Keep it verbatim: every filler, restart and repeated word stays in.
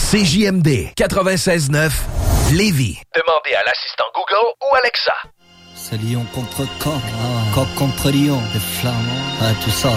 C J M D quatre-vingt-seize neuf Lévis. Demandez à l'assistant Google ou Alexa. C'est Lyon contre Coq, ah. Coq contre Lyon, les Flamands, ah, tout ça,